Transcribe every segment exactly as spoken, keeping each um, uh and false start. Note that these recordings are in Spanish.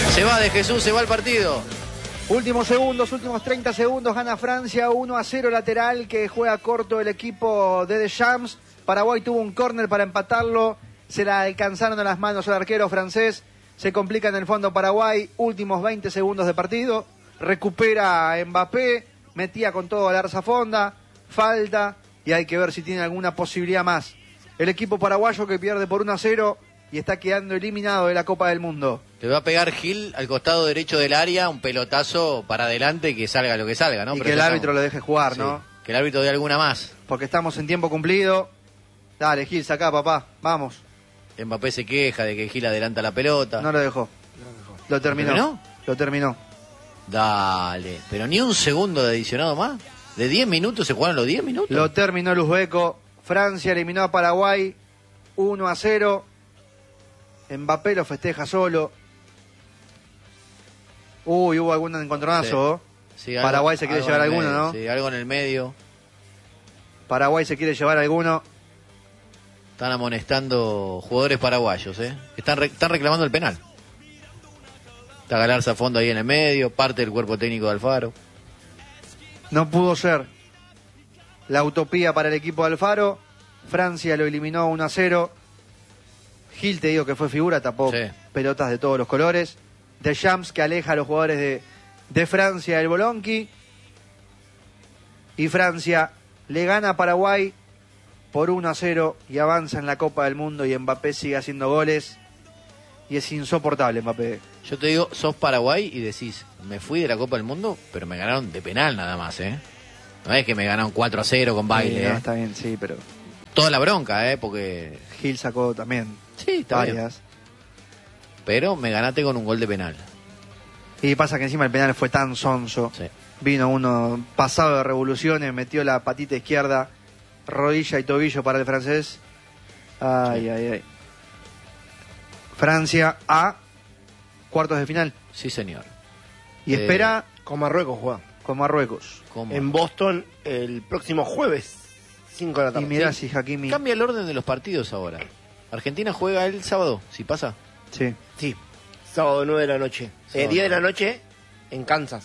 Se va de Jesús, se va el partido. Últimos segundos, últimos treinta segundos, gana Francia uno a cero lateral que juega corto el equipo de Deschamps. Paraguay tuvo un córner para empatarlo, se la alcanzaron a las manos al arquero francés, se complica en el fondo Paraguay, últimos veinte segundos de partido, recupera a Mbappé, metía con todo a Larza Fonda, falta y hay que ver si tiene alguna posibilidad más. El equipo paraguayo que pierde por uno a cero y está quedando eliminado de la Copa del Mundo. Le va a pegar Gil al costado derecho del área, un pelotazo para adelante y que salga lo que salga, ¿no? Y Pero que el estamos... árbitro lo deje jugar, sí, ¿no? Que el árbitro dé alguna más. Porque estamos en tiempo cumplido. Dale, Gil, sacá, papá, vamos. Mbappé se queja de que Gil adelanta la pelota. No lo dejó. Lo terminó. ¿Lo terminó? Lo terminó. Dale, pero ni un segundo de adicionado más. ¿De diez minutos se jugaron los diez minutos? Lo terminó el uzbeco. Francia eliminó a Paraguay uno a cero. Mbappé lo festeja solo. Uy, hubo algún encontronazo. Sí. Sí, algo, Paraguay se quiere llevar alguno, medio, ¿no? Sí, algo en el medio. Paraguay se quiere llevar alguno. Están amonestando jugadores paraguayos, ¿eh? Están, re, están reclamando el penal. Está Galarza a fondo ahí en el medio, parte del cuerpo técnico de Alfaro. No pudo ser la utopía para el equipo de Alfaro. Francia lo eliminó uno a cero. Gil, te digo que fue figura, tapó sí. pelotas de todos los colores. Deschamps que aleja a los jugadores de, de Francia del Bolonqui. Y Francia le gana a Paraguay por uno a cero y avanza en la Copa del Mundo y Mbappé sigue haciendo goles. Y es insoportable Mbappé. Yo te digo, sos Paraguay y decís, me fui de la Copa del Mundo, pero me ganaron de penal nada más, ¿eh? No es que me ganaron cuatro a cero con baile, sí, no, ¿eh? Está bien, sí, pero... Toda la bronca, ¿eh? Porque... Gil sacó también sí, está varias. Bien. Pero me ganaste con un gol de penal. Y pasa que encima el penal fue tan sonso. Sí. Vino uno pasado de revoluciones, metió la patita izquierda, rodilla y tobillo para el francés. Ay, sí. ay, ay. Francia a cuartos de final. Sí, señor. Y eh, espera... Con Marruecos juega. Con Marruecos. ¿Cómo? En Boston el próximo jueves, cinco de la tarde. Y mirá sí. si Hakimi... Cambia el orden de los partidos ahora. Argentina juega el sábado, si pasa. Sí. Sí, sábado nueve de la noche. Eh, diez de la noche en Kansas.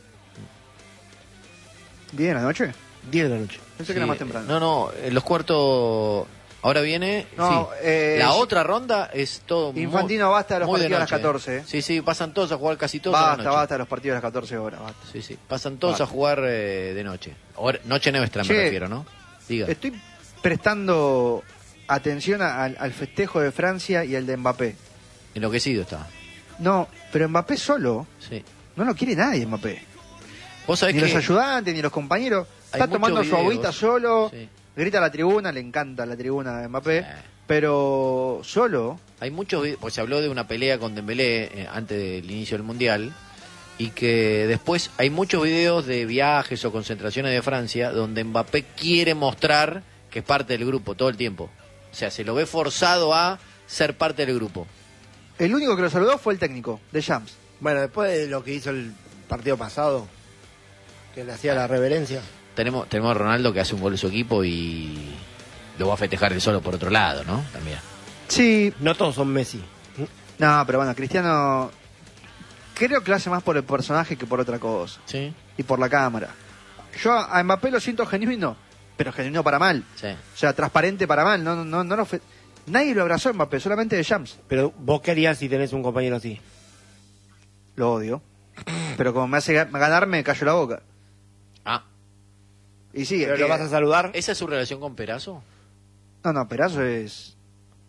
¿diez de la noche? diez de la noche. Pensé sí. que era más temprano. No, no, en los cuartos... Ahora viene... No, sí. eh, la otra ronda es todo... Infantino, muy, basta de los partidos a las catorce. ¿eh? Sí, sí, pasan todos a jugar casi todos basta, a la noche. Basta de los partidos a las catorce horas. Basta. Sí, sí, pasan todos basta. a jugar eh, de noche. Ahora, noche nuestra che, me refiero, ¿no? Diga. Estoy prestando atención a, al, al festejo de Francia y el de Mbappé. Enloquecido está. No, pero Mbappé solo. Sí. No lo quiere nadie, Mbappé. ¿Vos sabés ni que los ayudantes, ni los compañeros. Está tomando videos. su agüita solo. Sí. Grita a la tribuna, le encanta la tribuna de Mbappé. Sí. Pero solo. Hay muchos videos, pues se habló de una pelea con Dembélé eh, antes del inicio del Mundial. Y que después hay muchos videos de viajes o concentraciones de Francia donde Mbappé quiere mostrar que es parte del grupo todo el tiempo. O sea, se lo ve forzado a ser parte del grupo. El único que lo saludó fue el técnico, Deschamps. Bueno, después de lo que hizo el partido pasado, que le hacía la reverencia. Tenemos, tenemos a Ronaldo que hace un gol de su equipo y lo va a festejar él solo por otro lado, ¿no? También. Sí. No todos son Messi. No, pero bueno, Cristiano creo que lo hace más por el personaje que por otra cosa. Sí. Y por la cámara. Yo a Mbappé lo siento genuino, pero genuino para mal. Sí. O sea, transparente para mal. No, no, no lo fe... Nadie lo abrazó a Mbappé, solamente Deschamps. Pero vos qué harías si tenés un compañero así. Lo odio. Pero como me hace ganar, me callo la boca. Ah. Y sí, ¿Pero que... lo vas a saludar? ¿Esa es su relación con Perazo? No, no, Perazo es...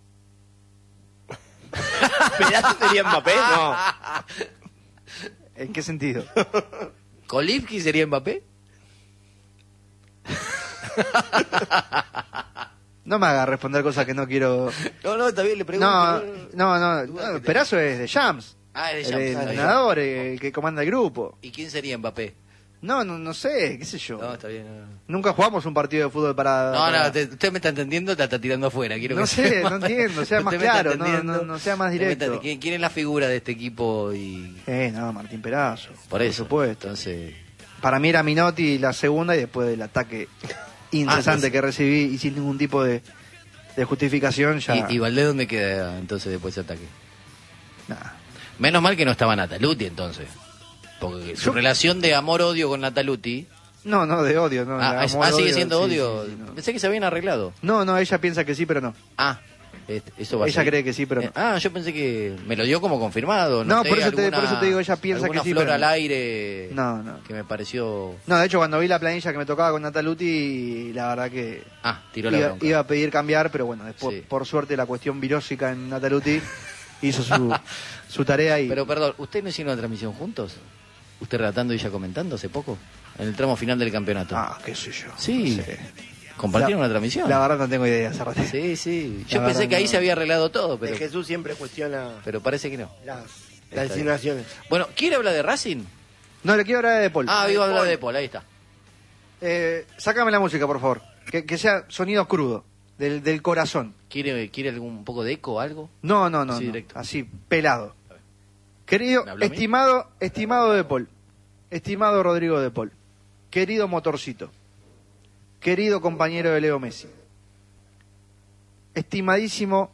¿Perazo sería Mbappé? No. ¿En qué sentido? ¿Kolivki sería Mbappé? No me haga responder cosas que no quiero... No, no, está bien, le pregunto. No, no, no, no Perazo es de Shams. Ah, es de El Shams. entrenador, el que comanda el grupo. ¿Y quién sería Mbappé? No, no, no sé, qué sé yo. No, está bien. No, no. Nunca jugamos un partido de fútbol para... No, para... no, te, usted me está entendiendo, te está tirando afuera. Quiero no que sé, sepa. no entiendo, sea más Usted me está claro, no, entendiendo. no, no sea más directo. ¿Quién, ¿Quién es la figura de este equipo? Y... Eh, no, Martín Perazo. Por eso. Por supuesto. Entonces... Para mí era Minotti la segunda y después del ataque incesante ah, que recibí y sin ningún tipo de, de justificación ya... ¿Y, ¿Y Valdés dónde queda entonces después de ese ataque? Nada. Menos mal que no estaba Nataluti entonces. Porque su Yo- relación de amor-odio con Nataluti... No, no, de odio. No, Ah, de es- amor, ah, sigue odio, siendo sí, odio. sí, sí, no. Pensé que se habían arreglado. No, no, ella piensa que sí, pero no. Ah, este, eso va a Ella ser. cree que sí, pero no. Eh, ah, yo pensé que me lo dio como confirmado. No, No, sé, por eso te- alguna- por eso te digo, ella piensa alguna que sí, flor pero al no. aire No, no. que me pareció... No, de hecho, cuando vi la planilla que me tocaba con Nataluti, la verdad que Ah, tiró la iba, bronca. iba a pedir cambiar, pero bueno, después, Sí. por suerte, la cuestión virósica en Nataluti hizo su, su tarea y... Pero perdón, ¿ustedes no hicieron una transmisión juntos? ¿Usted relatando y ella comentando hace poco? En el tramo final del campeonato. Ah, qué sé yo. Sí. No sé. ¿Compartieron La- una transmisión? La verdad no tengo idea, Zarate. Sí, sí. Yo La pensé verdad que ahí no. se había arreglado todo, pero, De Jesús siempre cuestiona pero parece que no. las, Está las bien. insinuaciones. Bueno, ¿quiere hablar de Racing? No, le quiero hablar de Paul. Ah, de iba a hablar Paul. de Paul, ahí está. Eh, sácame la música, por favor. Que, que sea sonido crudo, del, del corazón. ¿Quiere, quiere algún poco de eco o algo? No, no, no. Así no. directo. Así, pelado. Querido, ¿Me habló a mí? estimado, estimado de Paul. Estimado Rodrigo de Paul. Querido motorcito. Querido compañero de Leo Messi. Estimadísimo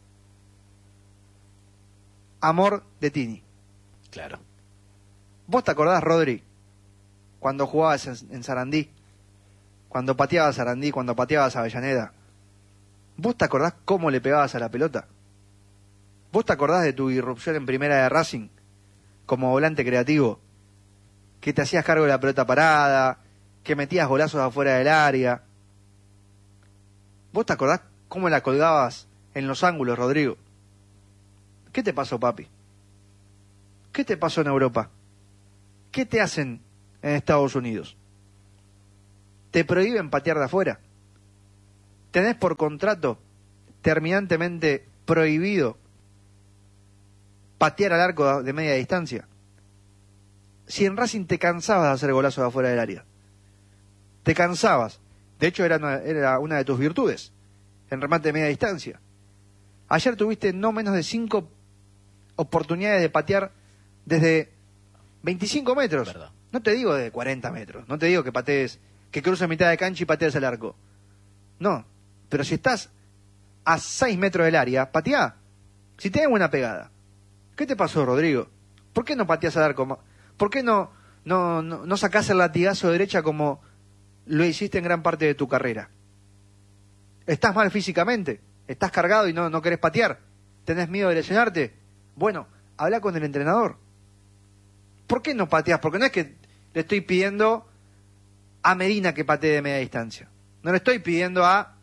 amor de Tini. Claro. ¿Vos te acordás, Rodri, cuando jugabas en, en Sarandí? Cuando pateabas a Sarandí, cuando pateabas a Avellaneda. ¿Vos te acordás cómo le pegabas a la pelota? ¿Vos te acordás de tu irrupción en primera de Racing como volante creativo? Que te hacías cargo de la pelota parada, que metías golazos afuera del área. ¿Vos te acordás cómo la colgabas en los ángulos, Rodrigo? ¿Qué te pasó, papi? ¿Qué te pasó en Europa? ¿Qué te hacen en Estados Unidos? ¿Te prohíben patear de afuera? ¿Tenés por contrato terminantemente prohibido patear al arco de media distancia? Si en Racing te cansabas de hacer golazos de afuera del área, te cansabas, de hecho era una, era una de tus virtudes, en remate de media distancia. Ayer tuviste no menos de cinco oportunidades de patear desde veinticinco metros. Verdad. No te digo de cuarenta metros, no te digo que patees, que cruces mitad de cancha y patees el arco. No, pero si estás a seis metros del área, pateá. Si tenés buena pegada. ¿Qué te pasó, Rodrigo? ¿Por qué no pateás al arco? ¿Por qué no, no, no, no sacás el latigazo de derecha como lo hiciste en gran parte de tu carrera? ¿Estás mal físicamente? ¿Estás cargado y no, no querés patear? ¿Tenés miedo de lesionarte? Bueno, habla con el entrenador. ¿Por qué no pateás? Porque no es que le estoy pidiendo a Medina que patee de media distancia. No le estoy pidiendo a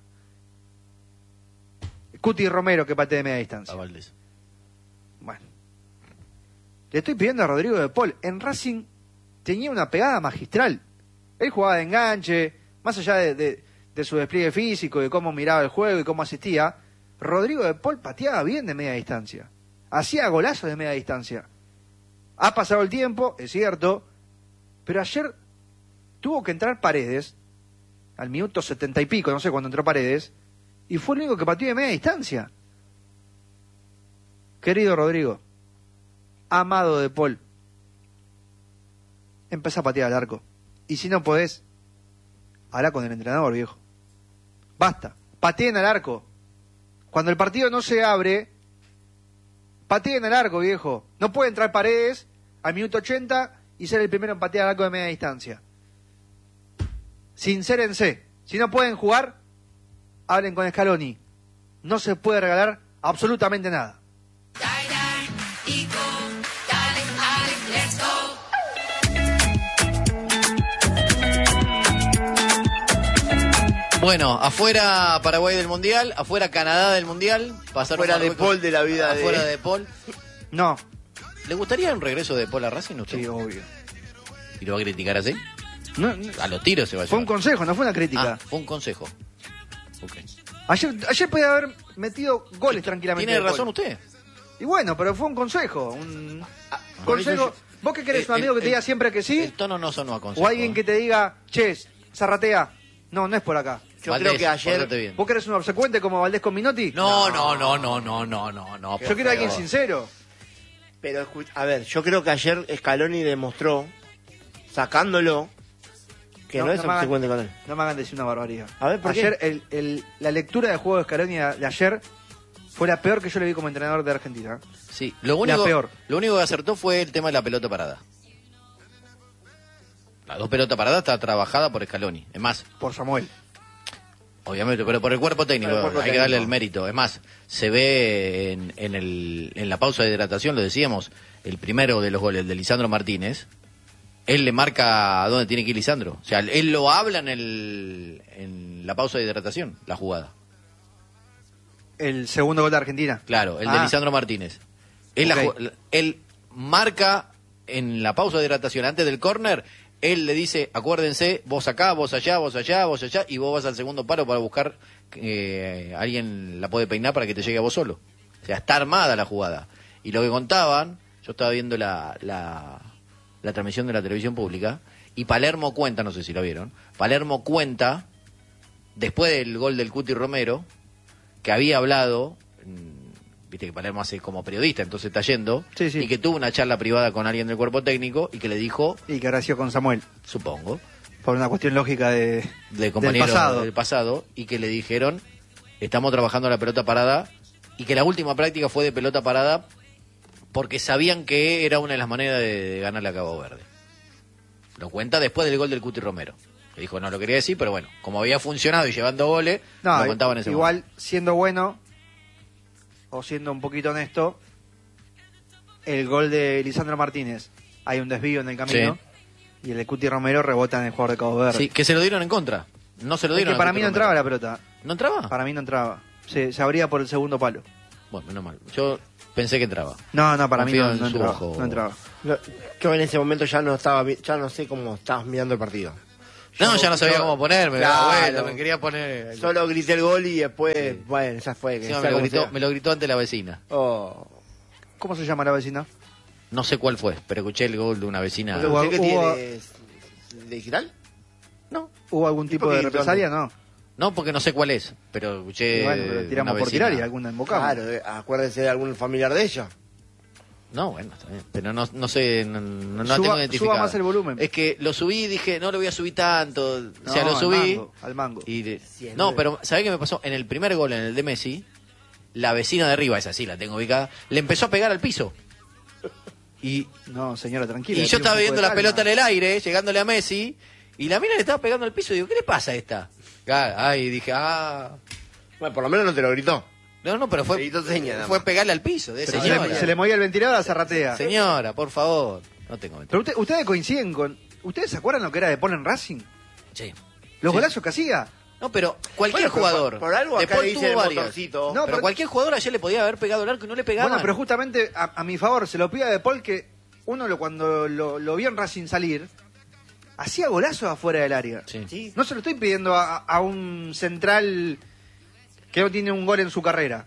Cuti Romero que patee de media distancia. A Valdés. Bueno. Le estoy pidiendo a Rodrigo de Paul. En Racing tenía una pegada magistral. Él jugaba de enganche, más allá de, de, de su despliegue físico, de cómo miraba el juego y cómo asistía. Rodrigo de Paul pateaba bien de media distancia. Hacía golazos de media distancia. Ha pasado el tiempo, es cierto, pero ayer tuvo que entrar Paredes, al minuto setenta y pico, no sé cuándo entró Paredes, y fue el único que pateó de media distancia. Querido Rodrigo, amado de Paul, empezá a patear al arco. Y si no podés, habla con el entrenador, viejo. Basta, pateen al arco. Cuando el partido no se abre, pateen al arco, viejo. No puede entrar Paredes al minuto ochenta y ser el primero en patear al arco de media distancia. Sincérense. Si no pueden jugar, hablen con Scaloni. No se puede regalar absolutamente nada. Bueno, afuera Paraguay del Mundial, afuera Canadá del Mundial, pasaron Fuera de Marruecos- Paul de la vida de... afuera de Paul. No, ¿Le gustaría un regreso de Paul a Racing usted? sí, obvio. ¿Y lo va a criticar así? No, no, A los tiros se va a fue un llevar. consejo, no fue una crítica. Ah, fue un consejo. Ok. Ayer, ayer podía haber metido goles tranquilamente. Tiene de Paul. razón usted. Y bueno, pero fue un consejo. Un Ah, consejo. por eso ¿Vos qué querés? El- ¿Un amigo que el- te diga siempre que sí? El tono no sonó a consejo. ¿O alguien que te diga, che, zarratea? No, no es por acá. Yo Valdés, creo que ayer... pórtate bien. ¿Vos querés un obsecuente como Valdés con Minotti? No, no, no, no, no, no, no, no. Yo quiero a alguien sincero. Pero, escu- a ver, yo creo que ayer Scaloni demostró, sacándolo, que no, No, es no me hagan- obsecuente con él. No me hagan decir una barbaridad. A ver, ¿por qué? ayer, el, el- la lectura del juego de Scaloni de ayer Fue la peor que yo le vi como entrenador de Argentina. Sí, lo único, La peor. Lo único que acertó fue el tema de la pelota parada. Las dos pelotas paradas está trabajada por Scaloni. Es más, Por Samuel. obviamente, pero por el cuerpo técnico, Por el cuerpo hay que técnico. darle el mérito. Es más, se ve en, en, el, en la pausa de hidratación, lo decíamos, el primero de los goles de Lisandro Martínez, él le marca a dónde tiene que ir Lisandro. O sea, él lo habla en, el, en la pausa de hidratación, la jugada. El segundo gol de Argentina. Claro, el Ah. de Lisandro Martínez. Él, la Ok. ju- él marca en la pausa de hidratación, antes del córner, él le dice, acuérdense, vos acá, vos allá, vos allá, vos allá, y vos vas al segundo palo para buscar, eh, alguien la puede peinar para que te llegue a vos solo. O sea, está armada la jugada. Y lo que contaban, yo estaba viendo la, la, la transmisión de la televisión pública, y Palermo cuenta, no sé si lo vieron, Palermo cuenta, después del gol del Cuti Romero, que había hablado, mm, viste que Palermo hace como periodista, entonces está yendo, Sí, sí. y que tuvo una charla privada con alguien del cuerpo técnico y que le dijo, Y que habrá sido con Samuel. supongo, Por una cuestión lógica de, de del compañero pasado. del pasado, y que le dijeron, estamos trabajando la pelota parada, y que la última práctica fue de pelota parada porque sabían que era una de las maneras de, de ganarle a Cabo Verde. Lo cuenta después del gol del Cuti Romero. Que dijo, no lo quería decir, pero bueno, como había funcionado y llevando goles, No, lo contaba en ese igual momento. siendo bueno o siendo un poquito honesto, el gol de Lisandro Martínez, hay un desvío en el camino y el de Cuti Romero rebota en el jugador de Cabo Verde. Sí, que se lo dieron en contra. No se lo Es dieron que a para Cuti mí no Romero. entraba la pelota. ¿No entraba? Para mí no entraba. Se, se abría por el segundo palo. Bueno, menos mal. Yo pensé que entraba. No, no, para Confío mí no, en no su entraba, ojo. no entraba. Lo- Yo en ese momento ya no estaba, vi- ya no sé cómo estabas mirando el partido. No, Yo- ya no sabía yo- cómo ponerme, me daba Claro. vuelta, me quería poner... Solo grité el gol y después, bueno, ya fue. que Encima sea me, lo como gritó, sea. me lo gritó ante la vecina. Oh. ¿Cómo se llama la vecina? No sé cuál fue, pero escuché el gol de una vecina. ¿Usted Hubo- qué hubo- tiene? ¿De digital? No, ¿Hubo algún tipo por de qué? represalia? No. no, porque no sé cuál es, pero escuché Y bueno, pero tiramos una por vecina. tirar y alguna embocamos. Claro, eh, acuérdese de algún familiar de ella. No, bueno, está bien, pero no, no sé, no, no la Suba- tengo identificada. suba más el volumen. Es que lo subí y dije, no lo voy a subir tanto, o No, sea, lo al subí... mango, al mango. Y de- Cien, no, nueve. pero ¿sabés qué me pasó? En el primer gol, en el de Messi, la vecina de arriba, esa sí la tengo ubicada, le empezó a pegar al piso. Y, No, señora, tranquila. y tiene yo un estaba poco de viendo la calma. pelota en el aire, llegándole a Messi, y la mina le estaba pegando al piso. Y digo, ¿qué le pasa a esta? Ah, Ay, dije, ah... Bueno, por lo menos no te lo gritó. No, no, pero fue, Se gritó seña, nada fue más. pegarle al piso. De Pero se, señora, le, se le movía el ventilador a la zarratea. señora, por favor. No tengo Pero usted- ustedes coinciden con... ¿Ustedes se acuerdan lo que era de Paul en Racing? Sí. Los Sí. golazos que hacía. No, pero cualquier Bueno, pero jugador. por- por algo acá después le dicen tuvo el varias. motorcito. No, pero, pero- cualquier jugador ayer le podía haber pegado el arco y no le pegaba. Bueno, pero justamente a, a mi favor, se lo pida de Paul que uno lo, cuando lo, lo vio en Racing salir, hacía golazos afuera del área. Sí. Sí. No se lo estoy pidiendo a, a un central que no tiene un gol en su carrera.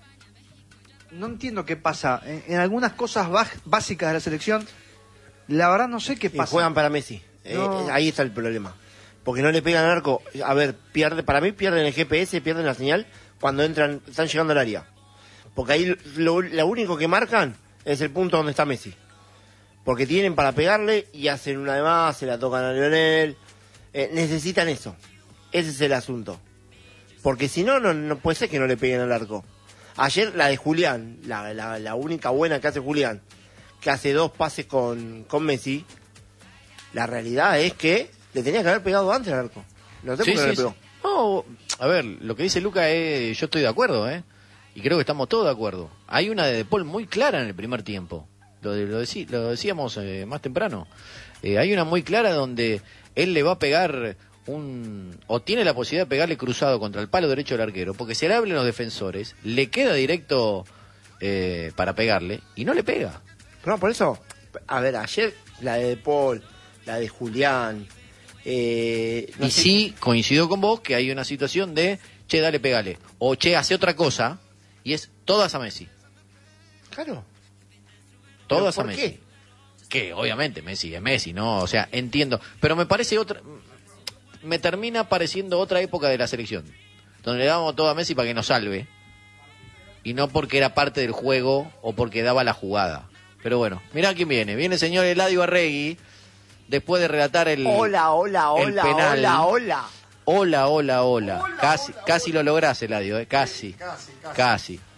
No entiendo qué pasa. En, en algunas cosas baj- básicas de la selección, la verdad no sé qué Y pasa. juegan para Messi. Eh, No. eh, ahí está el problema. Porque no le pegan al arco. A ver, pierde, para mí pierden el G P S, pierden la señal cuando entran, están llegando al área. Porque ahí lo, lo único que marcan es el punto donde está Messi. Porque tienen para pegarle y hacen una de más, se la tocan a Lionel. Eh, necesitan eso. Ese es el asunto. Porque si no, no, no puede ser que no le peguen al arco. Ayer la de Julián, la, la, la única buena que hace Julián, que hace dos pases con, con Messi, la realidad es que le tenía que haber pegado antes al arco. No sé Sí, por qué no sí, le pegó. sí. No, a ver, lo que dice Luca es, yo estoy de acuerdo, ¿eh? Y creo que estamos todos de acuerdo. Hay una de De Paul muy clara en el primer tiempo. Lo, de- lo, decí- lo decíamos eh, más temprano. Eh, hay una muy clara donde él le va a pegar un... o tiene la posibilidad de pegarle cruzado contra el palo derecho del arquero, porque se le hablen los defensores, le queda directo eh, para pegarle y no le pega. No, por eso, a ver, ayer la de De Paul, la de Julián. Eh, no y sé- sí, coincido con vos que hay una situación de, che, dale, pegale. O, che, hace otra cosa, y es todas a Messi. Claro. Todas a ¿Por Messi. qué? Que obviamente Messi es Messi, ¿no? O sea, entiendo. Pero me parece otra. Me termina pareciendo otra época de la selección. Donde le dábamos todo a Messi para que nos salve. Y no porque era parte del juego o porque daba la jugada. Pero bueno, mirá quién viene. Viene el señor Eladio Arregui. Después de relatar el. Hola, hola, el hola, penal. hola, hola. Hola, hola, hola. Casi, casi lo lográs, Eladio, ¿eh? Casi. Casi.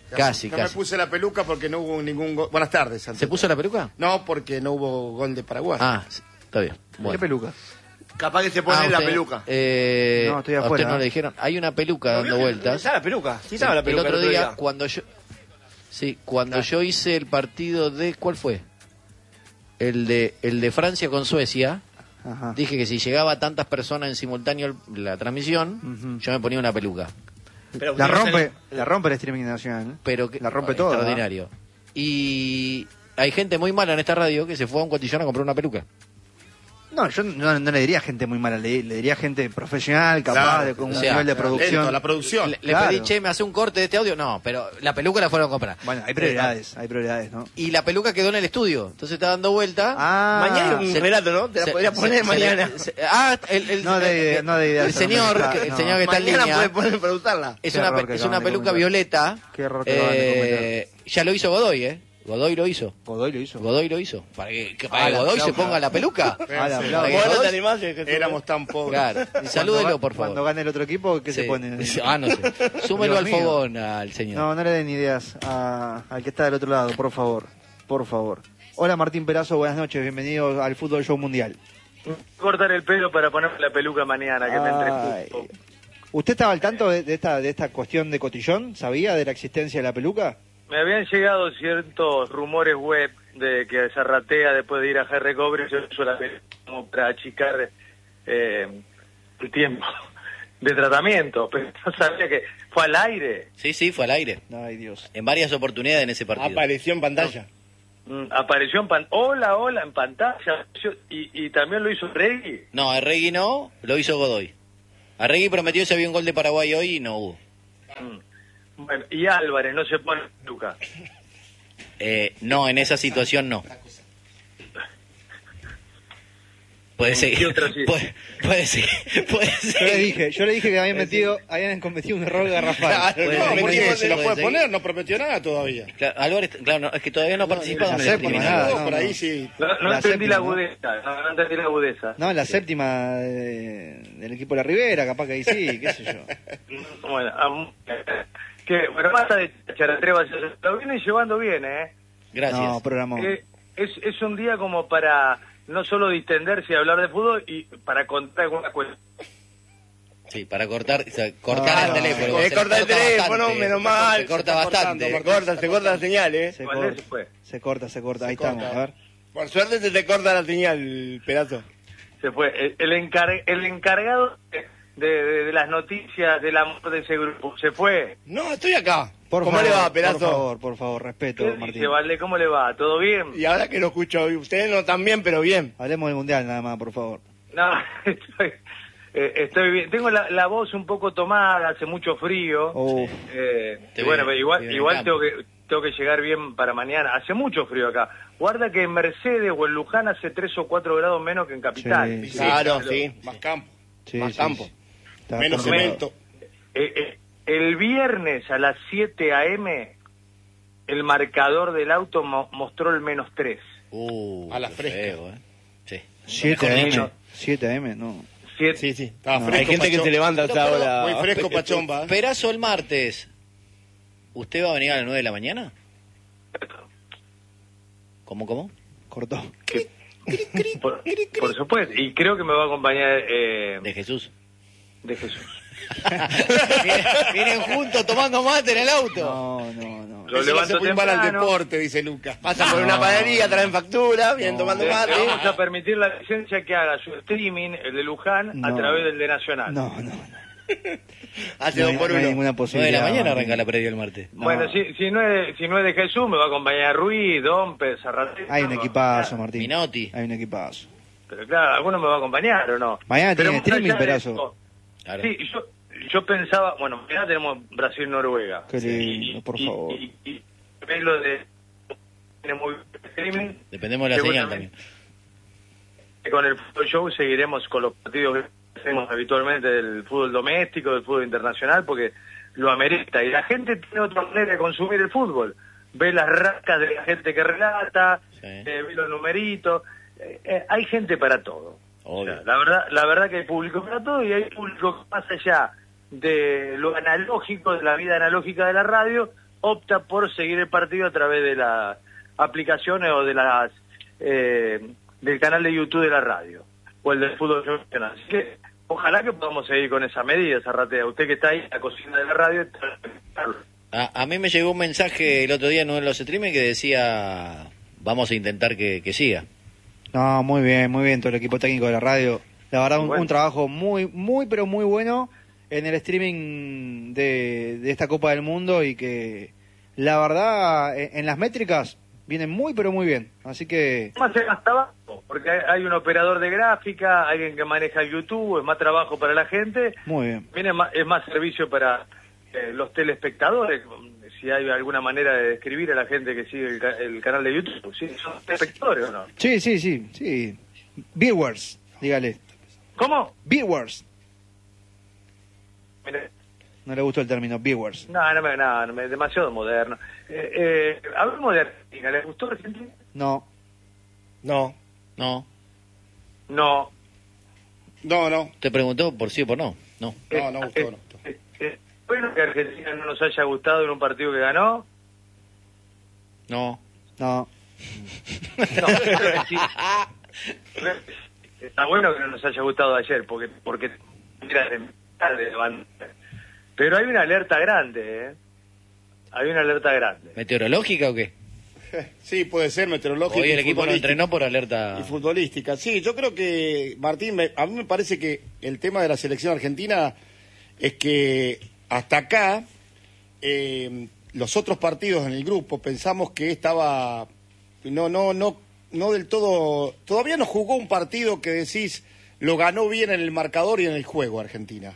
Casi, no casi. me puse la peluca porque no hubo ningún gol. Buenas tardes, ¿Se puso la peluca? No, porque no hubo gol de Paraguay. Ah, sí, está bien. Bueno. ¿Qué peluca? Capaz que se pone Ah, la usted, peluca. Eh, No, estoy a afuera. usted no le dijeron. Hay una peluca dando vueltas. ¿Está la peluca? Sí, estaba la El peluca. otro día, cuando yo. Sí, cuando Ah. yo hice el partido de. ¿Cuál fue? El de, el de Francia con Suecia. Ajá. Dije que si llegaba a tantas personas en simultáneo el- la transmisión, Ujú. yo me ponía una peluca. Pero La usted no rompe, se- la rompe el streaming nacional. ¿eh? Pero que, La rompe oh, toda. extraordinario. Y hay gente muy mala en esta radio que se fue a un cotillón a comprar una peluca. No, yo no, no le diría gente muy mala, le, le diría gente profesional, capaz, Claro, de, con un o sea, nivel de Lento, producción. la producción. Le, le Claro. pedí, che, ¿me hace un corte de este audio? No, pero la peluca la fueron a comprar. Bueno, hay prioridades, hay prioridades, ¿no? Y la peluca quedó en el estudio. Entonces está dando vuelta. Ah, Mañana hay un se- relato, ¿no? Te la Se- podría se- poner se mañana. le- se- ah, el, el, No de- el- no de ideas el señor, argumentadas, que, el no. señor que está en Mañana línea. puede poner preguntarla. Es Qué una, error pe- que es acaban una de peluca cometer. violeta. Qué error que acaban de Eh, ya lo hizo Godoy, ¿eh? Godoy lo hizo. Godoy lo hizo. Godoy lo hizo. Para que, que para Ah, que la Godoy se aplauso. ponga la peluca. Ah, la Para aplauso. que Vos no Godoy- te animás, Jesús. Éramos tan pobres. Claro. Cuando Salúdelo, ga- por favor. Cuando gane el otro equipo, ¿qué Sí. se pone? Ah, no sé. Súmelo Dios al mío. fogón al señor. No, no le den ideas a- al que está del otro lado, por favor. Por favor. Hola Martín Perazo, buenas noches, bienvenido al Fútbol Show Mundial. Cortar el pelo para ponerme la peluca mañana, que me Ay. entre justo. ¿Usted estaba al tanto de, de esta de esta cuestión de cotillón? ¿Sabía de la existencia de la peluca? Me habían llegado ciertos rumores web de que Zarratea, después de ir a Jerry Cobre, se usó la peluca como para achicar eh, el tiempo de tratamiento, pero no sabía que fue al aire. Sí, sí, fue al aire. Ay, Dios. En varias oportunidades en ese partido. Apareció en pantalla. Mm, Apareció en pan hola, hola, en pantalla, Yo- y, y también lo hizo Reggie. No, Arregui no, lo hizo Godoy. Arregui prometió si había un gol de Paraguay hoy y no hubo. Mm. Bueno, y Álvarez no se pone peluca. Eh, no, en esa situación no. Puede ¿Qué seguir. otra sí? Puede, puede seguir. Puede Yo le seguir. dije, yo le dije que habían metido, habían cometido un error garrafal. Claro, Puede No, seguir, porque puede se lo seguir, puede seguir. poner, no prometió nada todavía. Claro, Álvarez, claro, no, es que todavía no ha participado la en el séptima, streaming. nada, No, no, por no. ahí sí. No, no La entendí la séptima, ¿no? agudeza, no, no entendí la agudeza. No, la séptima de- del equipo de la Ribera, capaz que ahí sí, qué sé yo. Bueno, am- que, bueno, basta de charatrevas, lo vienen llevando bien, ¿eh? Gracias. No, programón. Eh, es, es un día como para no solo distenderse y hablar de fútbol, y para contar alguna cuestión. Sí, para cortar, o sea, cortar Claro, el teléfono. Eh, Se corta el corta teléfono, bastante. menos mal. Se corta Se está bastante. cortando, Se corta, se corta la señal, ¿eh? Se ¿Cuál es? corta, Fue. se corta, se corta. Ahí corta. estamos, a ver. Por suerte se te corta la señal, pedazo. Se fue. El, el, encar- el encargado de, de- de las noticias del amor de ese grupo se fue. No, estoy acá. Por ¿Cómo favor, le va, pedazo? Por favor, por favor, respeto, ¿Qué Martín. dice, Valde? ¿Cómo le va? ¿Todo bien? Y ahora que lo escucho, ustedes no tan bien, pero bien. Hablemos del Mundial nada más, por favor. No, estoy, eh, estoy bien. Tengo la, la voz un poco tomada, hace mucho frío. Uf. Eh, Te y bueno, vi- pero igual, te vi en igual campo. tengo que tengo que llegar bien para mañana. Hace mucho frío acá. Guarda que en Mercedes o en Luján hace tres o cuatro grados menos que en Capital. Sí, Claro, pero- sí. Más campo, Sí, Más sí, campo. sí. Está menos complicado. cemento. Eh, eh, el viernes a las siete a eme el marcador del auto mo- mostró el menos tres. Uh, A la qué fresca. feo, ¿eh? Sí. siete Mejor a dicho. eme, siete a eme, no. Siete. Sí, sí. Estaba No, fresco, hay gente que Pachón. se levanta a esa Pero, pero, hora. Muy fresco, Pachomba. ¿eh? Perazo el martes. ¿Usted va a venir a las nueve de la mañana? ¿Cómo, cómo? Cortó. Por, por supuesto. Y creo que me va a acompañar eh, De Jesús. de Jesús. Vienen, vienen juntos tomando mate en el auto. No, no, no. Lo Eso le hace levanto muy mal al temprano. deporte, dice Lucas. Pasan por una panadería, traen factura, vienen tomando Le, mate. le vamos a permitir la licencia que haga su streaming, el de Luján, a No. través del de Nacional. No, no, no. Hace No dos hay, por no hay uno. ninguna nueve de posibilidad. la mañana Martín. arranca la previa el martes. No. Bueno, si, si, no es de, si no es de Jesús, me va a acompañar Ruiz, Dompe, Zarratea. Hay un equipazo, Martín. Minotti. Hay un equipazo. Pero claro, alguno me va a acompañar o no. Mañana Pero tiene más streaming, allá de Perazo. eso, Claro. Sí, yo, yo pensaba, bueno, mañana tenemos Brasil-Noruega. Qué Sí, lindo, y- por y- favor. Y, y, y ves lo de tiene muy buen streaming. Dependemos de la señal Seguramente también. Con el fútbol show seguiremos con los partidos que hacemos habitualmente del fútbol doméstico, del fútbol internacional, porque lo amerita. Y la gente tiene otra manera de consumir el fútbol. Ve las rascas de la gente que relata, Sí. eh, ve los numeritos. Eh, eh, hay gente para todo. O Obvio. sea, la verdad, la verdad que hay público para todo y hay público que más allá de lo analógico, de la vida analógica de la radio, opta por seguir el partido a través de las aplicaciones o de las eh, del canal de YouTube de la radio o el del fútbol profesional. Así que ojalá que podamos seguir con esa medida, Zarratea. Usted que está ahí en la cocina de la radio. A, a mí me llegó un mensaje el otro día en uno de los streaming que decía, vamos a intentar que, que siga. No, muy bien, muy bien todo el equipo técnico de la radio. La verdad, un, Bueno. un trabajo muy, muy, pero muy bueno en el streaming de, de esta Copa del Mundo y que, la verdad, en, en las métricas vienen muy, pero muy bien. Así que... Más es más trabajo, porque hay, hay un operador de gráfica, alguien que maneja el YouTube, es más trabajo para la gente. Muy bien. Viene más, es más servicio para eh, los telespectadores, si hay alguna manera de describir a la gente que sigue el, ca- el canal de YouTube. ¿Sí? ¿Son telespectadores o no? Sí, sí, sí, sí. Viewers, dígale. ¿Cómo? Viewers. Mire, No le gustó el término, viewers. no, no me, no, no me- demasiado moderno. Eh, eh, hablemos de Argentina. ¿Les gustó Argentina? No. No. No. No. No, no. ¿Te preguntó por sí o por no? No. No, no gustó, no gustó. Eh, eh, bueno que Argentina no nos haya gustado en un partido que ganó. No. No. No, creo que sí. Creo que sí. Está bueno que no nos haya gustado ayer, porque porque era de tarde, van. Pero hay una alerta grande, ¿eh? Hay una alerta grande. ¿Meteorológica o qué? Sí, puede ser meteorológico. Hoy el y equipo no futbolístico. entrenó por alerta. Y futbolística. Sí, yo creo que, Martín, me- a mí me parece que el tema de la selección argentina es que hasta acá, eh, los otros partidos en el grupo, pensamos que estaba, no, no, no, no del todo, todavía no jugó un partido que decís, lo ganó bien en el marcador y en el juego Argentina.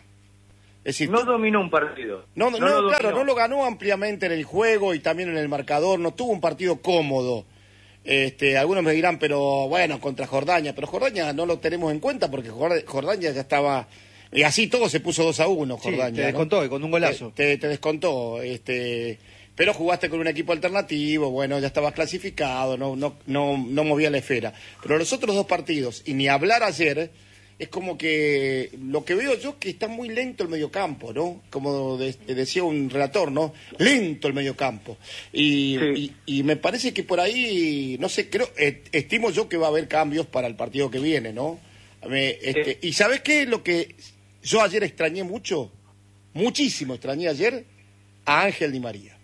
Es decir, No tú- dominó un partido. no, no, lo claro, dominó. no lo ganó ampliamente en el juego y también en el marcador, no tuvo un partido cómodo. Este, algunos me dirán, pero bueno, contra Jordania, pero Jordania no lo tenemos en cuenta porque Jord- Jordania ya estaba, y así todo se puso dos a uno, Sí, Jordania. te ¿no? descontó y con un golazo. Te, te, te descontó, este, pero jugaste con un equipo alternativo, bueno, ya estabas clasificado, no, no, no, no movía la esfera. Pero los otros dos partidos, y ni hablar ayer, es como que lo que veo yo que está muy lento el mediocampo, ¿no? Como de- decía un relator, ¿no? Lento el mediocampo. Y, Sí. y, y me parece que por ahí, no sé, creo, eh, estimo yo que va a haber cambios para el partido que viene, ¿no? Me- este, Eh. y ¿sabes qué? Lo que yo ayer extrañé mucho, muchísimo extrañé ayer, a Ángel Di María.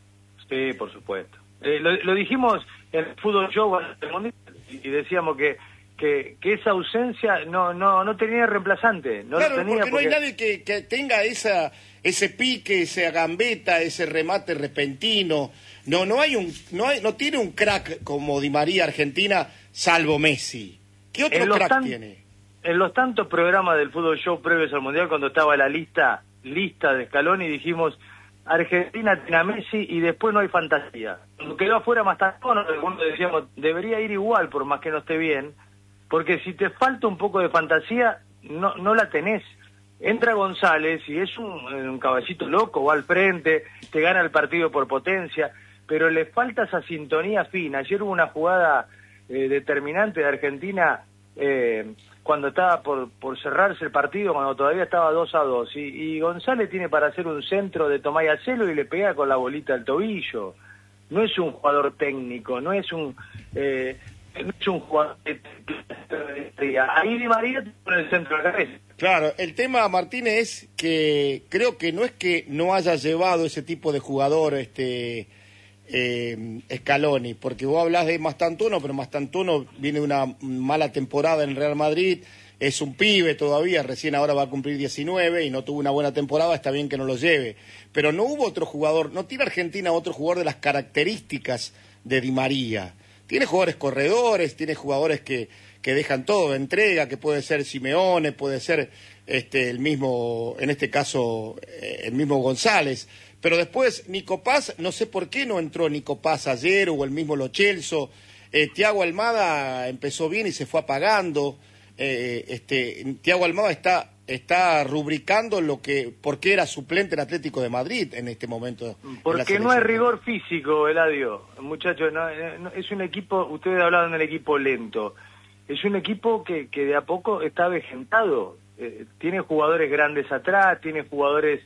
Sí, por supuesto. Eh, lo, lo dijimos en el Fútbol Show del Mundial y decíamos que, que, que esa ausencia no, no, no tenía reemplazante. No Claro, lo tenía porque no hay nadie que, que tenga esa ese pique, esa gambeta, ese remate repentino. No, no hay un, no hay, no tiene un crack como Di María Argentina, salvo Messi. ¿Qué otro En los crack tan- tiene? En los tantos programas del Fútbol Show previos al Mundial, cuando estaba la lista lista de Scaloni, dijimos, Argentina tiene a Messi y después no hay fantasía. Cuando quedó afuera Mastantuono, algunos decíamos, debería ir igual por más que no esté bien, porque si te falta un poco de fantasía, no, no la tenés. Entra González y es un, un caballito loco, va al frente, te gana el partido por potencia, pero le falta esa sintonía fina. Ayer hubo una jugada eh, determinante de Argentina eh, cuando estaba por, por cerrarse el partido, cuando todavía estaba dos a dos, y, y González tiene para hacer un centro de Tomás Acelo y le pega con la bolita al tobillo. No es un jugador técnico, no es un eh, no es un jugador de- ahí Di María te pone el centro de la cabeza. Claro, el tema, Martínez, es que creo que no es que no haya llevado ese tipo de jugador este eh, Scaloni, porque vos hablas de Mastantuono, pero Mastantuono viene de una mala temporada en el Real Madrid, es un pibe todavía, recién ahora va a cumplir diecinueve y no tuvo una buena temporada, está bien que no lo lleve. Pero no hubo otro jugador, no tiene Argentina otro jugador de las características de Di María. Tiene jugadores corredores, tiene jugadores que, que dejan todo, entrega, que puede ser Simeone, puede ser este el mismo, en este caso, eh, el mismo González. Pero después, Nico Paz, no sé por qué no entró Nico Paz ayer, o el mismo Lo Celso. Eh, Thiago Almada empezó bien y se fue apagando. Eh, este Thiago Almada está está rubricando lo que por qué era suplente en Atlético de Madrid en este momento. en la Porque no selección. hay rigor físico, Eladio. Muchachos, no, no, es un equipo, ustedes hablaban del equipo lento. Es un equipo que, que de a poco está avejentado. Eh, tiene jugadores grandes atrás, tiene jugadores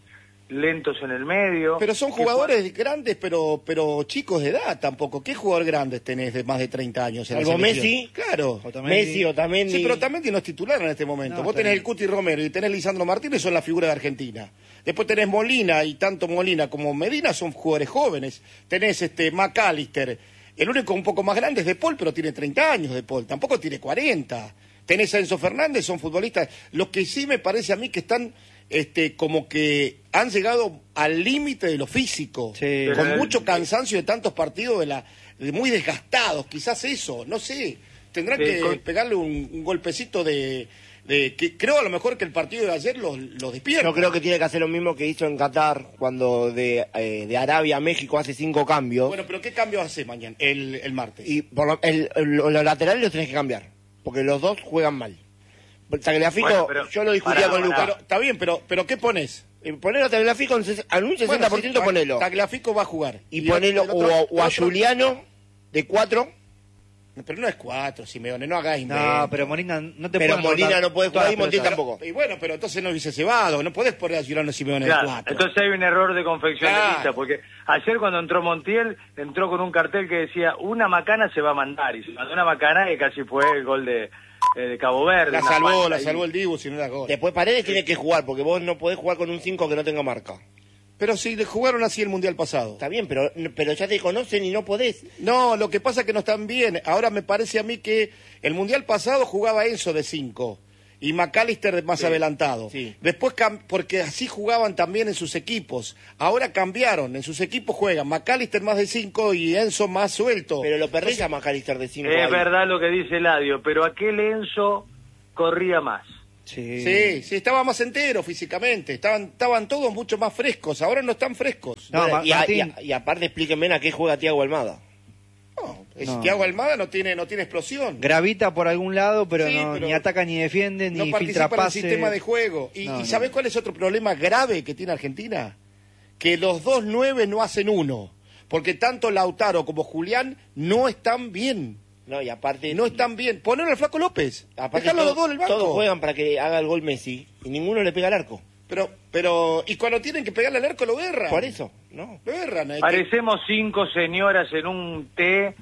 lentos en el medio. Pero son jugadores grandes, pero pero chicos de edad tampoco. ¿Qué jugador grandes tenés de más de treinta años en la Salvo selección? Messi. Claro. Otamendi. Messi, Otamendi. Sí, pero Otamendi no es titular en este momento. No, Vos tenés Otamendi. el Cuti Romero y tenés Lisandro Martínez, son la figura de Argentina. Después tenés Molina, y tanto Molina como Medina son jugadores jóvenes. Tenés este McAllister. El único un poco más grande es De Paul, pero tiene treinta años De Paul. Tampoco tiene cuarenta. Tenés a Enzo Fernández, son futbolistas. Lo que sí me parece a mí que están este como que han llegado al límite de lo físico. Sí. Con Pero, mucho eh, cansancio de tantos partidos de la de muy desgastados. Quizás eso, no sé. Tendrán Sí, que con- pegarle un, un golpecito de, de... que creo a lo mejor que el partido de ayer los, los despierta. Yo creo que tiene que hacer lo mismo que hizo en Qatar cuando de, eh, de Arabia a México hace cinco cambios. Bueno, pero ¿qué cambio hace mañana, el, el martes? Y por lo- el- el- los laterales los tenés que cambiar, porque los dos juegan mal. Tagliafico, Bueno, pero- yo lo discutía pará, con pará. Lucas. Pero, está bien, pero, pero ¿qué pones? Eh, Ponelo a Tagliafico en ses- en un sesenta por ciento, Bueno, sí, ponelo. Tagliafico va a jugar. Y el- ponelo el otro- o, a- o a el otro- Juliano de cuatro. Pero no es cuatro, Simeone, no hagas invento. No, pero Molina no te Pero puede Molina anotar no puede jugar todas y las Montiel pelotas. tampoco. Y bueno, pero entonces no hubiese cebado. No podés poner a Giuliano Simeone de Claro, cuatro. entonces hay un error de confección de Claro. lista, porque ayer cuando entró Montiel, entró con un cartel que decía, una macana se va a mandar, y se mandó una macana que casi fue el gol de, eh, de Cabo Verde. La una salvó, falta la ahí. salvó el Dibu, si no era gol. Después Paredes tiene que jugar, porque vos no podés jugar con un cinco que no tenga marca. Pero si le jugaron así el Mundial pasado. Está bien, pero, pero ya te conocen y no podés. No, lo que pasa es que no están bien. Ahora me parece a mí que el Mundial pasado jugaba Enzo de cinco y McAllister de más Sí, adelantado. sí. Después, cam- porque así jugaban también en sus equipos. Ahora cambiaron, en sus equipos juegan McAllister más de cinco y Enzo más suelto. Pero lo perdés a McAllister de cinco. Es ahí. verdad lo que dice Eladio, pero aquel Enzo corría más. Sí. Sí, sí, estaba más entero físicamente. Estaban, estaban todos mucho más frescos. Ahora no están frescos. No, Bueno, Ma- y, a- Martín- y a- y aparte explíquenme a qué juega Thiago Almada. No, es- No. Thiago Almada no tiene, no tiene explosión. Gravita por algún lado, pero, Sí, no, pero ni ataca ni defiende, No ni participa filtra en el pase. sistema de juego. ¿Y, No, y no. sabés cuál es otro problema grave que tiene Argentina? Que los dos nueve no hacen uno. Porque tanto Lautaro como Julián no están bien. No, y aparte. No están bien. Ponelo al Flaco López. Aparte Dejalo a los todo- dos en el banco. todos juegan para que haga el gol Messi y ninguno le pega al arco. Pero, pero, y cuando tienen que pegarle al arco lo erran. Por eso, ¿no? Lo erran. eh, Parecemos cinco señoras en un té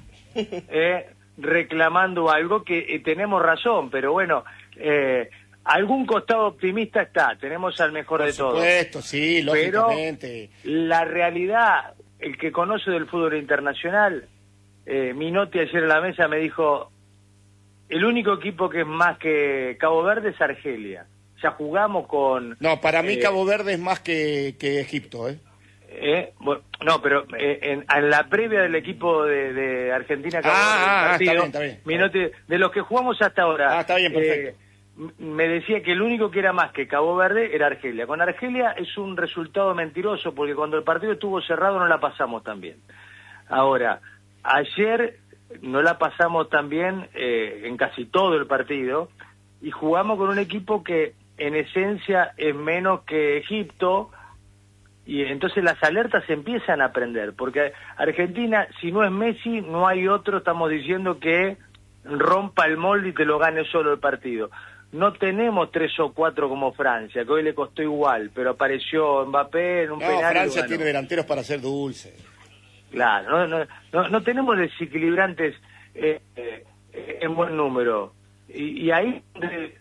eh, reclamando algo que eh, tenemos razón, pero bueno, eh, algún costado optimista está, tenemos al mejor Por de todos. supuesto, sí, Pero lógicamente. la realidad, el que conoce del fútbol internacional, eh, Minotti ayer en la mesa me dijo, el único equipo que es más que Cabo Verde es Argelia. Ya jugamos con... No, para mí eh, Cabo Verde es más que, que Egipto, ¿eh? Eh, bueno, no, pero eh, en, en la previa del equipo de, de Argentina, Cabo Ah, Verde, el ah, ah, partido, está bien, está bien. Minotti, de los que jugamos hasta ahora, Ah, está bien, perfecto. eh, m- me decía que el único que era más que Cabo Verde era Argelia. Con Argelia es un resultado mentiroso, porque cuando el partido estuvo cerrado no la pasamos tan bien. Ahora, ayer no la pasamos tan bien eh, en casi todo el partido, y jugamos con un equipo que en esencia es menos que Egipto, y entonces las alertas se empiezan a prender, porque Argentina, si no es Messi, no hay otro, estamos diciendo, que rompa el molde y te lo gane solo el partido. No tenemos tres o cuatro como Francia, que hoy le costó igual, pero apareció Mbappé en un No, penal y lo Francia ganó. tiene delanteros para ser dulce. Claro, no, no, no, no tenemos desequilibrantes eh, eh, en buen número. Y, y ahí, de-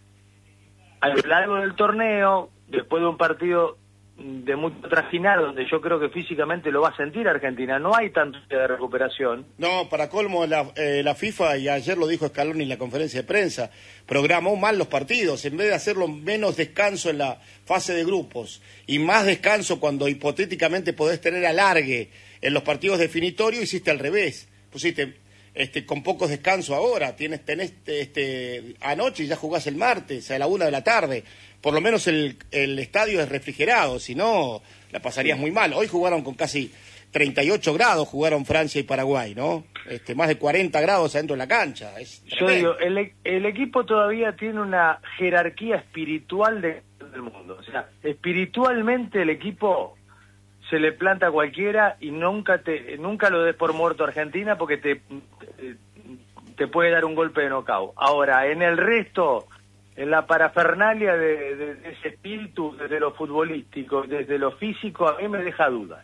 a lo largo del torneo, después de un partido de mucho trajinar, donde yo creo que físicamente lo va a sentir Argentina, no hay tanto de recuperación. No, para colmo, la, eh, la FIFA, y ayer lo dijo Scaloni en la conferencia de prensa, programó mal los partidos. En vez de hacerlo menos descanso en la fase de grupos y más descanso cuando hipotéticamente podés tener alargue en los partidos definitorios, hiciste al revés. Pusiste este, con pocos descansos ahora. Tienes, tenés este, anoche y ya jugás el martes a la una de la tarde. Por lo menos el, el estadio es refrigerado, si no la pasarías muy mal. Hoy jugaron con casi treinta y ocho grados, jugaron Francia y Paraguay, ¿no? Este, más de cuarenta grados adentro de la cancha. Es Yo tremendo. digo, el, e- el equipo todavía tiene una jerarquía espiritual de- del mundo. O sea, espiritualmente el equipo se le planta a cualquiera y nunca te nunca lo des por muerto a Argentina, porque te, te, te puede dar un golpe de knockout. Ahora, en el resto, en la parafernalia de, de, de ese espíritu, desde lo futbolístico, desde lo físico, a mí me deja dudas.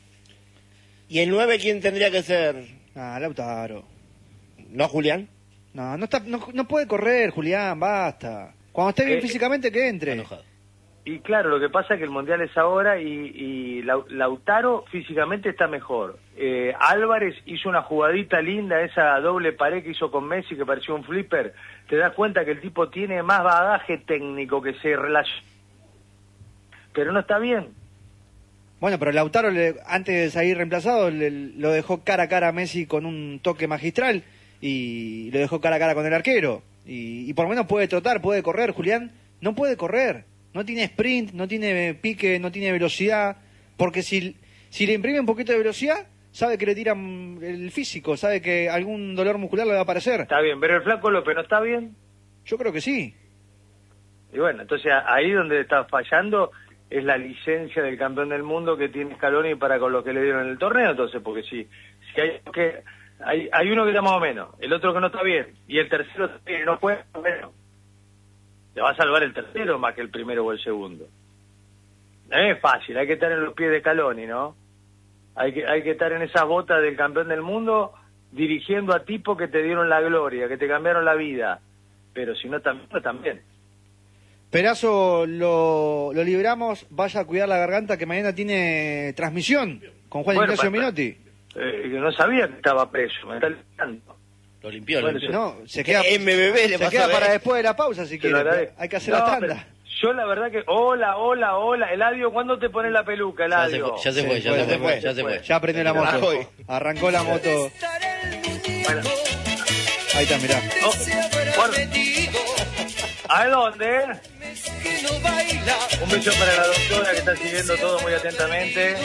¿Y el nueve quién tendría que ser? Ah, Lautaro. ¿No, Julián? No, no, está, no, no puede correr, Julián, basta. Cuando esté bien Eh, físicamente, que entre. Enojado. Y claro, lo que pasa es que el Mundial es ahora y, y Lau- Lautaro físicamente está mejor. Eh, Álvarez hizo una jugadita linda, esa doble pared que hizo con Messi que pareció un flipper. Te das cuenta que el tipo tiene más bagaje técnico que se relaciona. Pero no está bien. Bueno, pero Lautaro, le, antes de salir reemplazado, le, lo dejó cara a cara a Messi con un toque magistral y lo dejó cara a cara con el arquero. Y, y por lo menos puede trotar, puede correr. Julián no puede correr. No tiene sprint, no tiene pique, no tiene velocidad. Porque si, si le imprime un poquito de velocidad, sabe que le tiran el físico, sabe que algún dolor muscular le va a aparecer. Está bien, pero el Flaco López no está bien. Yo creo que sí. Y bueno, entonces ahí donde está fallando es la licencia del campeón del mundo que tiene Scaloni para con lo que le dieron en el torneo. Entonces, porque si, si hay que hay, hay uno que está más o menos, el otro que no está bien, y el tercero que no puede, bueno, le va a salvar el tercero más que el primero o el segundo. No es fácil, hay que estar en los pies de Scaloni, ¿no? Hay que, hay que estar en esas botas del campeón del mundo dirigiendo a tipos que te dieron la gloria, que te cambiaron la vida. Pero si no también, no también. Perazo, lo, lo liberamos, vaya a cuidar la garganta que mañana tiene transmisión con Juan Bueno, Ignacio para- Minotti. Eh, no sabía que estaba preso, me está ligando. Lo limpió, lo Bueno, limpió. No, se queda, M B B le se pasó queda a ver. para después de la pausa si Te lo quiere. agradezco. Hay que hacer No, la pero tanda. yo la verdad que... Hola, hola, hola. Eladio, ¿cuándo te pones la peluca, Ya se Eladio? fue, ya se Se fue, ya fue, se se fue, fue. ya se fue. Ya prendió la moto. Rajoy. Arrancó la moto. Bueno, Ahí está, mirá. oh, bueno. ¿A dónde? Un beso para la doctora que está siguiendo todo muy atentamente.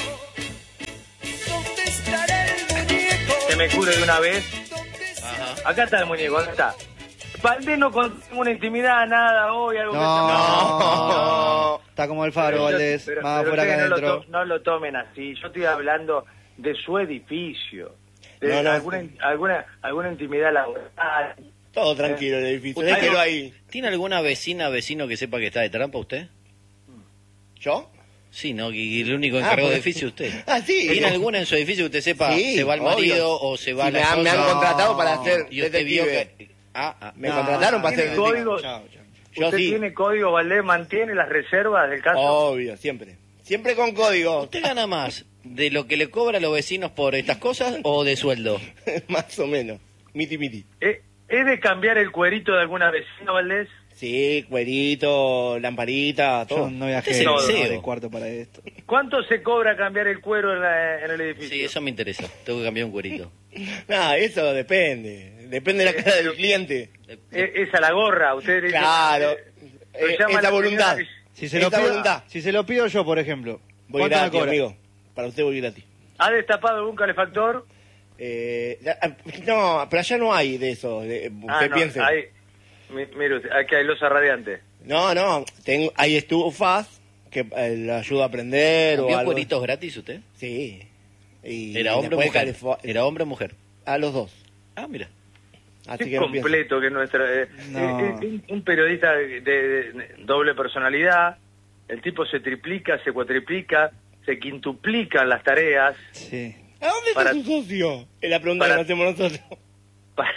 Que me cure de una vez. Ajá. Acá está el muñeco, acá está. Valdés no con una intimidad, nada, hoy, algo que... No, No. está como el faro, Pero yo- Valdés. pero- Más pero por acá ustedes no lo, adentro. to- no lo tomen así. Yo estoy hablando de su edificio, de No, no. alguna, alguna alguna intimidad laboral. Todo tranquilo el edificio. ¿Usted Déjelo ahí. ¿Tiene alguna vecina, vecino que sepa que está de trampa usted? ¿Yo? Sí, ¿no? Y el único Ah, encargado de pues- edificio es usted. Ah, sí. ¿Tiene alguna en su edificio que usted sepa Sí, se va el obvio. marido o se va Sí, la me han- me han esposa? contratado para hacer Y usted vio detective. que... Ah, ah. Me No, contrataron para ¿tiene hacer código? Chao, chao. Yo ¿Usted sí. tiene código, Valdés? ¿Mantiene las reservas del caso? Obvio, siempre. Siempre con código. ¿Usted gana más de lo que le cobra a los vecinos por estas cosas o de sueldo? Más o menos. Miti miti. ¿Eh, ¿Es de cambiar el cuerito de alguna vecina, Valdés? Sí, cuerito, lamparita, Yo todo. no viajé Usted es no, el C E O. de cuarto para esto. ¿Cuánto se cobra cambiar el cuero en, la- en el edificio? Sí, eso me interesa. Tengo que cambiar un cuerito. No, eso depende. Depende de la cara del cliente. Eh, Es a la gorra, usted dice... Claro. eh, lo Eh, llaman esa la voluntad. señora- Si se, lo Esa pido, voluntad. si se lo pido yo, por ejemplo, Voy ¿cuánto me gratis, cobra? amigo. Para usted voy gratis. ¿Ha destapado algún calefactor? Eh, ah, no, pero allá no hay de eso. de- usted Ah, no, piense. hay... mi- Mire usted, aquí hay losa radiante. No, no. Tengo, hay estufas que eh, le ayuda a aprender o ¿Vio algo. cueritos gratis usted? Sí. Y ¿Era hombre o después mujer? calefo- ¿Era hombre o mujer? A los dos. Ah, mira. Así Qué que no piense. completo que es nuestra... eh, No. eh, eh, un, un periodista de, de- de doble personalidad, el tipo se triplica, se cuatriplica, se quintuplican las tareas Sí. ¿A dónde Para- está su socio? Es la pregunta para- que nos hacemos nosotros. para,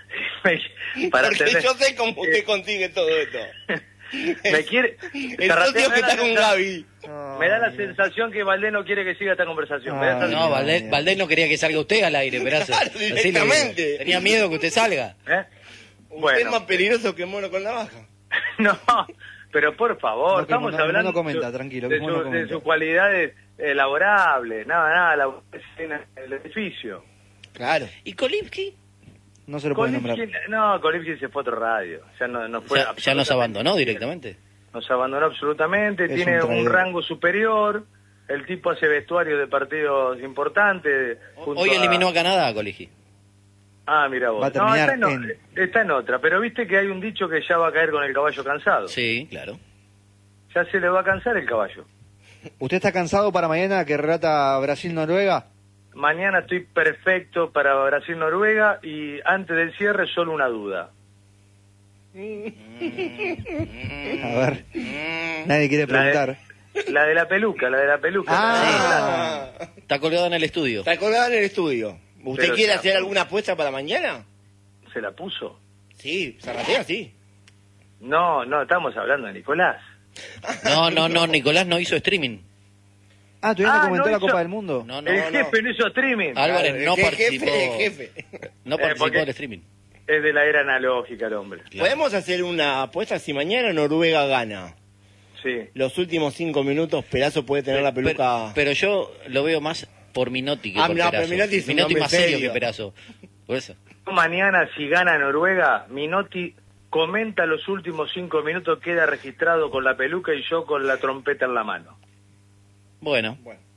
para Porque tener- yo sé cómo usted eh, consigue todo esto. me quiere... El Zarratea socio me que da está la con sensa- Gaby. Me da la sensación que Valdés no quiere que siga esta conversación. Me da esa Ay, No, sensación. Valdés, Dios. Valdés no quería que salga usted al aire, Perazo. Claro, Así le digo. directamente. Tenía miedo que usted salga. ¿Eh? Usted es Bueno, más peligroso que mono con navaja. no, pero por favor, No, que estamos no- no hablando comenta, de, tranquilo, de, que no su- comenta. de sus cualidades eh, laborables, nada, nada, la, en el edificio. Claro. ¿Y Kolipski? No se lo puede nombrar. Kolipski- no, Kolipski se fue a otro radio, ya no, no fue Ya, ya nos absolutamente- abandonó directamente. Nos abandonó absolutamente, Es tiene un un, traidor. rango superior, el tipo hace vestuario de partidos importantes. junto Hoy a- eliminó a Canadá, Coligi. Ah, mira vos. Va a No, terminar está en, o- en- está en otra, pero viste que hay un dicho que ya va a caer con el caballo cansado. Sí, claro. Ya se le va a cansar el caballo. ¿Usted está cansado para mañana que relata Brasil-Noruega? Mañana estoy perfecto para Brasil-Noruega y antes del cierre solo una duda. A ver. Nadie quiere preguntar. La de, la de la peluca, la de la peluca. Ah. Está colgado en el estudio. Está colgada en el estudio. ¿Usted Pero quiere se la hacer puso. alguna apuesta para mañana? ¿Se la puso? Sí, Zarratea, sí. No, no, estamos hablando de Nicolás. No, no, no, Nicolás no hizo streaming. Ah, ¿todavía no Ah, comentó no la hizo- Copa del Mundo? No, no, el no. jefe no hizo streaming. Álvarez Claro, no el participó. jefe, el jefe. No Eh, participó porque- del streaming. Es de la era analógica el hombre. Claro. ¿Podemos hacer una apuesta si mañana Noruega gana? Sí. Los últimos cinco minutos, Perazo puede tener la peluca... Pero, pero yo lo veo más por Minotti que Ah, por no, pero Perazo. Minotti es un Minotti hombre más serio serio. que Perazo. Por eso. Mañana, si gana Noruega, Minotti comenta los últimos cinco minutos, queda registrado con la peluca y yo con la trompeta en la mano. Bueno.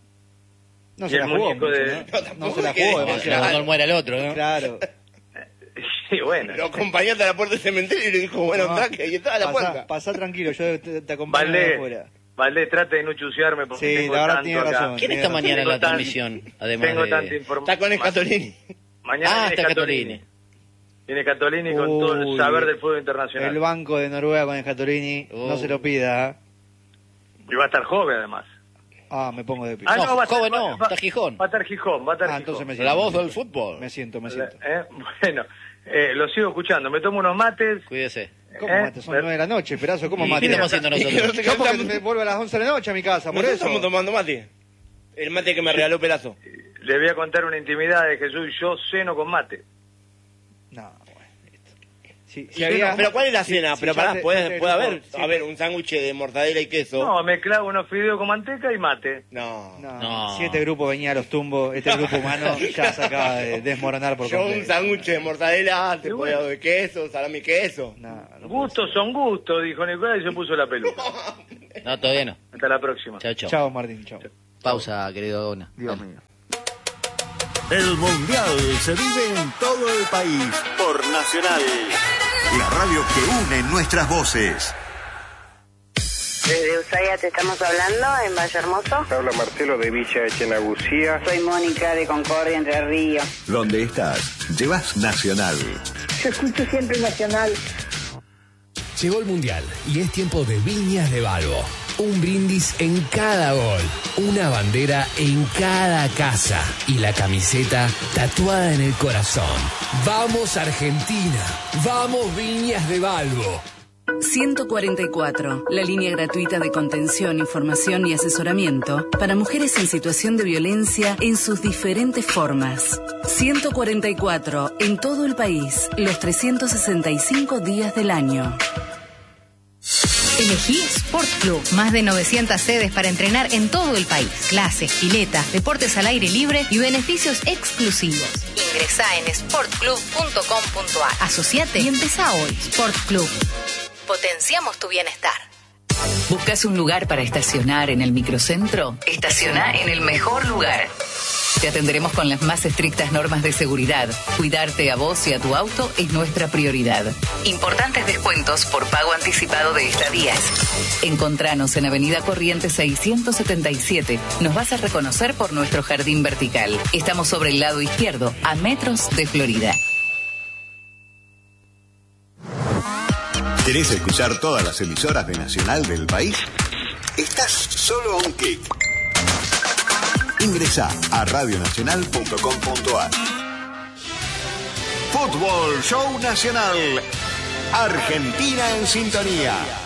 No Y se la el jugó muñeco mucho, de- ¿no? No, tampoco No se la que- jugó no, demasiado. No, no muera el otro, ¿no? Claro. Sí, bueno. Lo acompañó hasta la puerta del cementerio y le dijo, bueno, No. andá, que ahí está la Pasá- puerta. Pasá tranquilo, yo te, te acompaño de Valdés, afuera. Valdés, trate de no chusearme porque Sí, tengo la verdad tanto tiene acá. razón. ¿Quién Tiene está mañana en Tengo la tan- transmisión? Además Tengo de... tanta información. Está con Escatolini. Mañana Ah, viene está Scatolini. Scatolini. Viene Scatolini con todo el Uy, saber del fútbol internacional. El banco de Noruega con el Scatolini, no Oh. se lo pida. ¿eh? Y va a estar joven además. Ah, me pongo de pie. Ah, No, va a estar- joven no, va- va- está Gijón. Va a estar Gijón, va a estar Ah, Gijón. entonces me siento. La voz del fútbol. Me siento, me siento. ¿Eh? Bueno, eh, lo sigo escuchando. Me tomo unos mates. Cuídese. ¿Cómo ¿Eh? mate? Son nueve de la noche, Perazo, ¿cómo ¿Y mate? qué estamos haciendo nosotros? Yo porque me vuelvo a las once de la noche a mi casa, por Nosotros eso. estamos tomando mate. El mate que me regaló Perazo. Le voy a contar una intimidad de Jesús. Yo ceno con mate. No, bueno, listo. Si, si Sí, había- no, pero ¿cuál es la si- cena? si pero ya pará, te- puede, ya te- puede haber, sí. a ver, un sándwich de mortadela y queso. No, me clavo unos fideos con manteca y mate. No. No, No. si este grupo venía a los tumbos, este grupo humano ya se acaba de desmoronar por Yo un completo. sándwich de mortadela, te Y puedo bueno. de queso, salami y queso. No, no puede Gustos son gustos, dijo Nicolás y se puso la peluca. No, todavía no. Hasta la próxima. Chao, ser. chao. Chao, Martín, chao. Pausa, querido Dona. Dios Dale. mío. El Mundial se vive en todo el país por Nacional, la radio que une nuestras voces. Desde Ushuaia te estamos hablando, en Valle Hermoso. Habla Marcelo de Villa Echenagucía. Soy Mónica de Concordia, Entre Ríos. Donde estás, llevas Nacional. Yo escucho siempre Nacional. Llegó el Mundial y es tiempo de Viñas de Balbo. Un brindis en cada gol, una bandera en cada casa y la camiseta tatuada en el corazón. ¡Vamos Argentina! ¡Vamos Viñas de Balbo! ciento cuarenta y cuatro, la línea gratuita de contención, información y asesoramiento para mujeres en situación de violencia en sus diferentes formas. ciento cuarenta y cuatro, en todo el país, los trescientos sesenta y cinco días del año. Elegí Sport Club. Más de novecientas sedes para entrenar en todo el país. Clases, piletas, deportes al aire libre y beneficios exclusivos. Ingresá en sport club punto com punto a r. Asociate y empezá hoy. Sport Club. Potenciamos tu bienestar. ¿Buscas un lugar para estacionar en el microcentro? Estaciona en el mejor lugar. Te atenderemos con las más estrictas normas de seguridad. Cuidarte a vos y a tu auto es nuestra prioridad. Importantes descuentos por pago anticipado de estadías. Encontranos en Avenida Corrientes seiscientos setenta y siete. Nos vas a reconocer por nuestro jardín vertical. Estamos sobre el lado izquierdo, a metros de Florida. ¿Querés escuchar todas las emisoras de Nacional del país? Estás solo a un clic. Ingresá a radio nacional punto com punto a r. Fútbol Show Nacional. Argentina en sintonía.